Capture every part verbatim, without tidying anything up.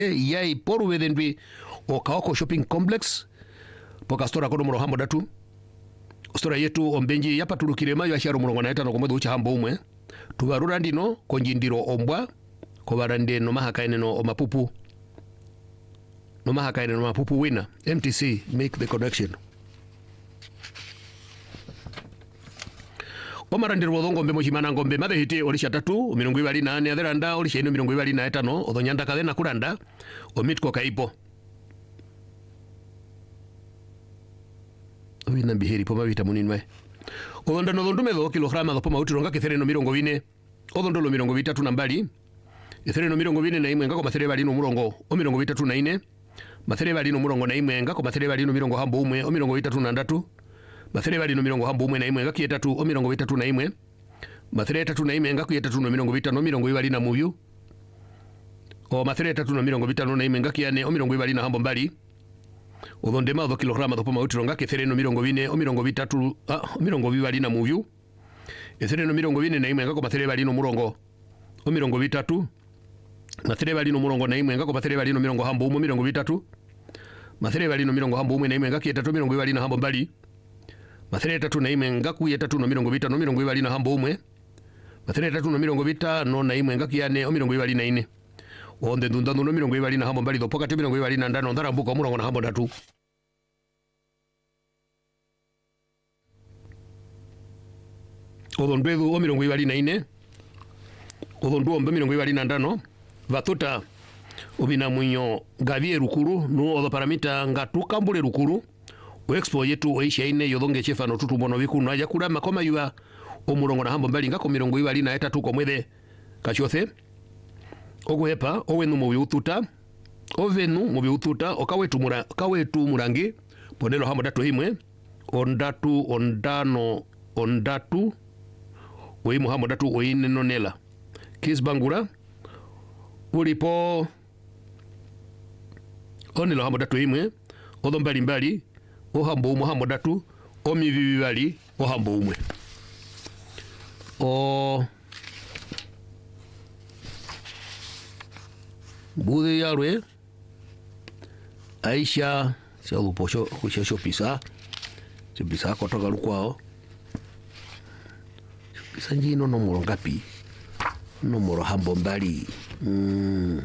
yai poru wedendwi o Kaoko Shopping Complex poka stora kono muro hambo datu stora yetu ombenji yapa tulukire mayo asharo murongo na etano komodo ucha hambo umwe tuwarura ndino konjindiro ombwa kobarande no mahakaine no omapupu no mahakaine no mapupu winner M T C make the connection omarandiro wodongo mbe mochimana ngombe made hiti olisha tatu mirongo ibali na ane atheranda olisha ino mirongo ibali na etano odonyanda kadena kuranda omitko kaipo wina biheri poma vita muninwe odonda no dondume do kilograma do poma utironga kithere no mirongo ine odondolo mirongo vitatu na mbali ithere no mirongo ine na imwe ngako mathere bali no murongo o mirongo vitatu na ine mathere bali no murongo na imwe ngako mathere bali no mirongo hambo umwe o mirongo vitatu na ndatu mathere bali no mirongo hambo umwe na imwe ngaki etatu o mirongo vitatu na imwe mathere etatu na imwe ngaki etatu no mirongo vitano no mirongo ibali na muyu o mathere etatu no mirongo vitano na imwe ngaki ane o mirongo ibali na hambo mbali odonde ma do kilograma do poma utironga kithere no mirongo ine o mirongo vitatu ah o mirongo ibali na muyu ithere no mirongo ine na imwe ngako mathere bali no murongo o mirongo vitatu mathere bali no murongo na imwe ngako mathere bali no mirongo hambo umwe mirongo vitatu mathere bali no mirongo hambo umwe na imwe ngaki etatu mirongo ibali na hambo mbali mathere etatu na imwe ngaku etatu no mirongo vitano mirongo ibali na hambo umwe mathere etatu no mirongo vitano na imwe ngaki ane o mirongo ibali na ine onde ndundando no mirongo ibali na hambo mbali do pokati mirongo ibali na ndano ndarambuka murongo na hambo ndatu odondwedu o mirongo ibali na ine odondu ombe mirongo ibali na ndano vatuta obina mwinyo gavie rukuru no odo paramita ngatuka mbule rukuru o expo yetu oisha ine yodonge chefa no tutu bono bikuno aja kula makoma yuwa o murongo na hambo mbali ngako mirongo ibali na etatu komwede kachothe ogwepa owenu mu biututa ovenu mu biututa okawetu mura kawetu murangi ponelo hambo datu himwe ondatu ondano ondatu oimu hambo datu oine nonela kisbangura ulipo onelo hambo datu himwe odo mbali mbali o hambo umwe hambo datu omivivi bali o hambo umwe o bude yarwe Aisha salu posho kusha shopisa shopisa kotoka lukwao shopisa njino no moro ngapi no moro hambo mbali mm.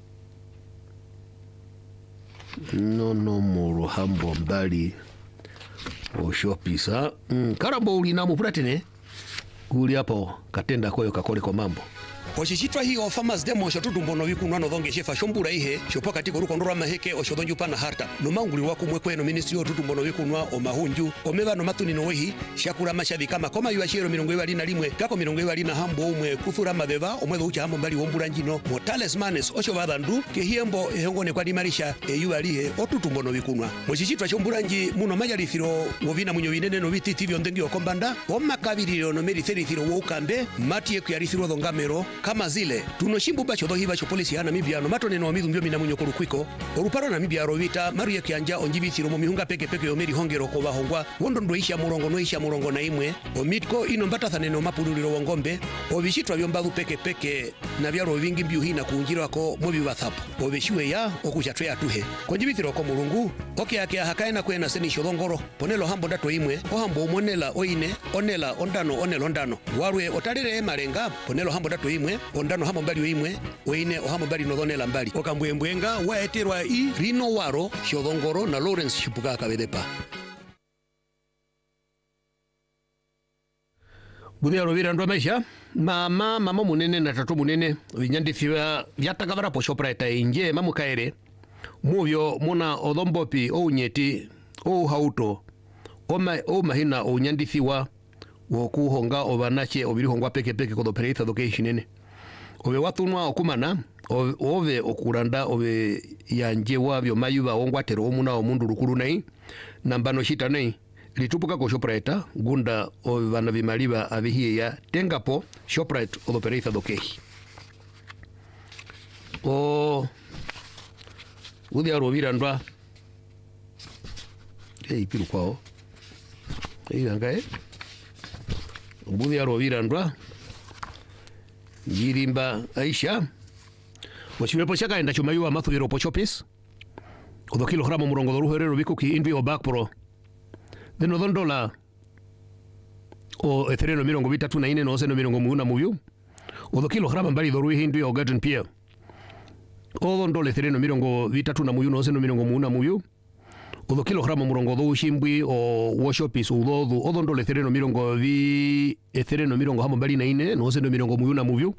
no no moro hambo mbali o shopisa mm. karabo ulina mupratene kuli hapo katenda koyo kakole kwa mambo Oshishitwa hii o farmers demo shotutu mbono wiku nwana dhonge shefa shombura ihe shopo katiko ruko ndora maheke o shodonju pana harta no manguli waku mwekwe no ministry o tutu mbono wiku nwa o mahunju o meva no matuni no wehi shakura mashavi kama koma yuwa shiro mirongo iwa lina limwe kako mirongo iwa lina hambo umwe kufura mabeva o mwezo ucha hambo mbali wombura njino mo talismanes o shovada ndu ke hiembo ehongone kwa dimarisha e yuwa lihe o tutu mbono wiku nwa moshishitwa shombura nji muno majali thiro wovina munyo winene no viti tivyo ndengi o kombanda o makabiri no meri theri thiro wo ukambe mati eku yari thiro dhongamero kama zile tunoshimbu bacho do hiva cho polisi ya Namibia no matone no midu mbio minamunyo korukwiko oruparo Namibia rovita maru ya kianja onjibithiro mo mihunga peke peke yo meri hongero ko bahongwa wondo ndoisha murongo noisha murongo na imwe o mitko ino mbatathane no mapululiro wongombe o bishitwa byombavu peke peke na byaro vingi mbiu hina kuunjira ko mobi wathapo o beshiwe ya okuchatwe atuhe konjibithiro ko mulungu oke yake hakaena kwena seni shodongoro ponelo hambo dato imwe o hambo monela oine onela ondano onelo ondano warwe otalire marenga ponelo hambo dato imwe ondano hambo mbali imwe oine o hambo mbali nodonela mbali okambwembwenga waeterwa i rino waro shodongoro na Lawrence Shipuka kabedepa Budia rovira ndo maisha mama mama munene na tatu munene vinyandithiwa vyatakavara poshopra eta inje mamu kaere muvyo muna odhombopi o unyeti o hauto o ma o mahina o nyandithiwa wokuhonga obanache obirihongwa peke peke kodopereitha doke shinene obe watunwa okumana ove okuranda obe yanje wabyo mayuba ongwatero omuna omundu rukuru nai nambano shita nai litupuka ko shoprite gunda o bana bimaliba abihiye ya tengapo shoprite odopereitha doke o udia rovira ndwa ei piru kwao ei angae udia rovira ndwa Yirimba Aisha Wachiwepo chaka enda chumayua mathu yero pochopis. Odo kilogramo murongo doru herero biku ki invi o back pro. Then odon dola o ethereno mirongo bitatu na ine no oseno mirongo muuna muyu. Odo kilogramo mbali doru hindu o garden pier. Odon dola ethereno mirongo bitatu na muyu no oseno mirongo muuna muyu. Odo kilogramo murongo do shimbwi o workshopis udo do odon dola ethereno mirongo vi ethereno mirongo hamo mbali na ine no oseno mirongo muyu na muyu.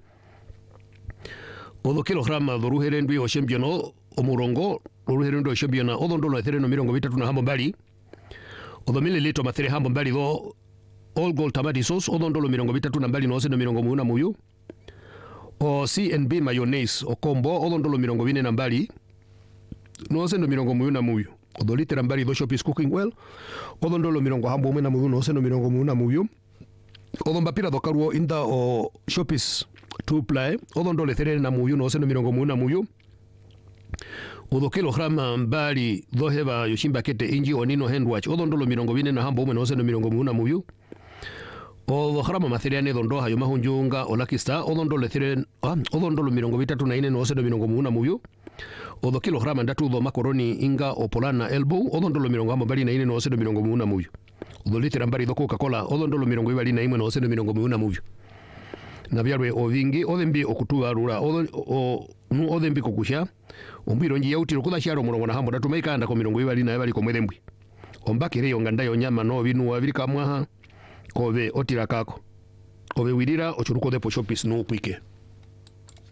Odo kilogramo doru herendwi o shembiono o murongo doru herendwi o shembiona odon dola ethereno mirongo bitatu na hamo mbali. Odo mililitro mathere hamo mbali do all gold tamati sauce odon dola mirongo bitatu na mbali no oseno mirongo muyu na muyu. O C and B mayonnaise o combo odon dola mirongo vine na mbali no oseno mirongo muyu na muyu. Odo litera mbali do Shopis cooking well odon dola mirongo hambo ume na muyu no oseno mirongo muyu na muyu. Odo mbapira do karuo inda o Shopis two ply odon dola ethereno na muyu no oseno mirongo muyu na muyu. Odo kilograma mbali do heba yoshimba kete inji onino handwatch odon dola mirongo vine na hambo ume no oseno mirongo muyu na muyu. Odo harama matheriane dondo hayo mahunjunga o Lucky Star odon dola ethereno ah, odon dola mirongo bitatu na ine no oseno mirongo muyu na muyu. Odo kilograma ndatu do macaroni inga o Polana elbow odon dola mirongo hamo mbali na ine no oseno mirongo muyu na muyu. Odo litera mbali do Coca-Cola odon dola mirongo ibali na imwe no oseno mirongo muyu na muyu. Na vyarwe o vingi odembi okutua rura odon o nu odembi kokusha ombiro nji yauti rokuda sharo murongo na hambo datumaika anda ko mirongo ibali na ibali ko mwedembwi. Ombakire yo ngandayo nyama no binu wabirika mwaha kove otira kako. Ove wirira ochuruko de po Shopis no upike.